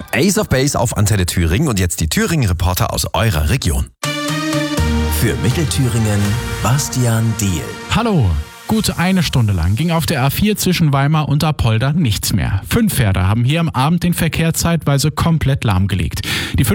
Ace of Base auf Antenne Thüringen und jetzt die Thüringen-Reporter aus eurer Region. Für Mittelthüringen Bastian Diehl. Hallo! Gut eine Stunde lang ging auf der A4 zwischen Weimar und Apolda nichts mehr. 5 Pferde haben hier am Abend den Verkehr zeitweise komplett lahmgelegt.